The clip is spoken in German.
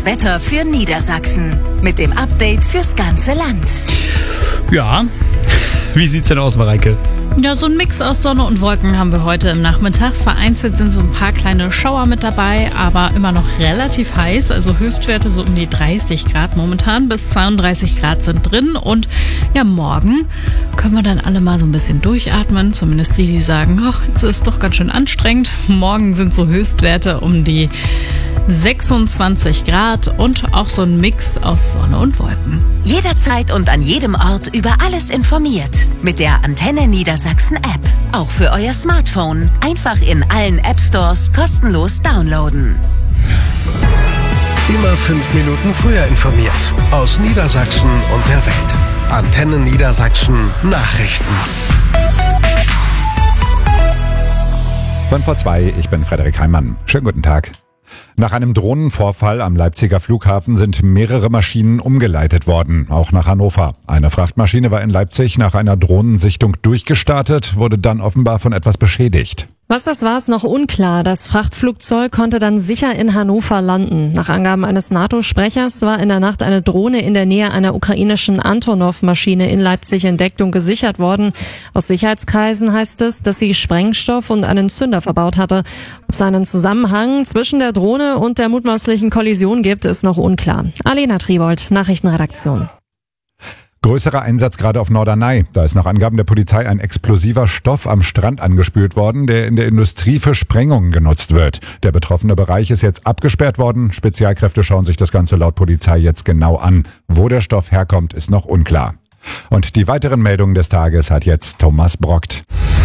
Wetter für Niedersachsen mit dem Update fürs ganze Land. Ja, wie sieht's denn aus, Mareike? Ja, so ein Mix aus Sonne und Wolken haben wir heute im Nachmittag. Vereinzelt sind so ein paar kleine Schauer mit dabei, aber immer noch relativ heiß. Also Höchstwerte so um die 30 Grad momentan, bis 32 Grad sind drin. Und ja, morgen können wir dann alle mal so ein bisschen durchatmen. Zumindest die sagen, ach, jetzt ist es doch ganz schön anstrengend. Morgen sind so Höchstwerte um die 26 Grad und auch so ein Mix aus Sonne und Wolken. Jederzeit und an jedem Ort über alles informiert. Mit der Antenne Niedersachsen App. Auch für euer Smartphone. Einfach in allen App Stores kostenlos downloaden. Immer 5 Minuten früher informiert. Aus Niedersachsen und der Welt. Antenne Niedersachsen Nachrichten. 5:02, ich bin Frederik Heimann. Schönen guten Tag. Nach einem Drohnenvorfall am Leipziger Flughafen sind mehrere Maschinen umgeleitet worden, auch nach Hannover. Eine Frachtmaschine war in Leipzig nach einer Drohnensichtung durchgestartet, wurde dann offenbar von etwas beschädigt. Was das war, ist noch unklar. Das Frachtflugzeug konnte dann sicher in Hannover landen. Nach Angaben eines NATO-Sprechers war in der Nacht eine Drohne in der Nähe einer ukrainischen Antonov-Maschine in Leipzig entdeckt und gesichert worden. Aus Sicherheitskreisen heißt es, dass sie Sprengstoff und einen Zünder verbaut hatte. Ob es einen Zusammenhang zwischen der Drohne und der mutmaßlichen Kollision gibt, ist noch unklar. Alena Tribold, Nachrichtenredaktion. Größerer Einsatz gerade auf Norderney. Da ist nach Angaben der Polizei ein explosiver Stoff am Strand angespült worden, der in der Industrie für Sprengungen genutzt wird. Der betroffene Bereich ist jetzt abgesperrt worden. Spezialkräfte schauen sich das Ganze laut Polizei jetzt genau an. Wo der Stoff herkommt, ist noch unklar. Und die weiteren Meldungen des Tages hat jetzt Thomas Brockt.